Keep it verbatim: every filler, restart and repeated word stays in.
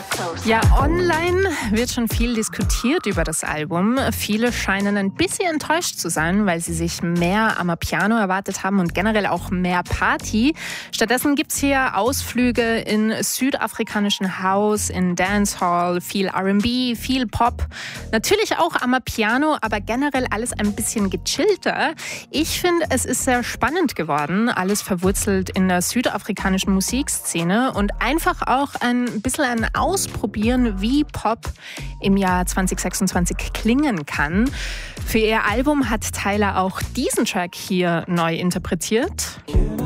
Ja, online wird schon viel diskutiert über das Album. Viele scheinen ein bisschen enttäuscht zu sein, weil sie sich mehr Amapiano erwartet haben und generell auch mehr Party. Stattdessen gibt es hier Ausflüge in südafrikanischen House, in Dancehall, viel R and B, viel Pop. Natürlich auch Amapiano, aber generell alles ein bisschen gechillter. Ich finde, es ist sehr spannend geworden, alles verwurzelt in der südafrikanischen Musikszene und einfach auch ein bisschen ein Ausprobieren, wie Pop im Jahr zwanzig sechsundzwanzig klingen kann. Für ihr Album hat Tyla auch diesen Track hier neu interpretiert.